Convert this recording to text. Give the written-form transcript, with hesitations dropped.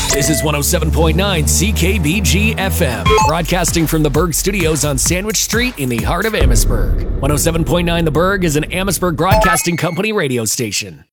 This is 107.9 CKBG FM, broadcasting from the Berg Studios on Sandwich Street in the heart of Amherstburg. 107.9 The Berg is an Amherstburg Broadcasting Company radio station.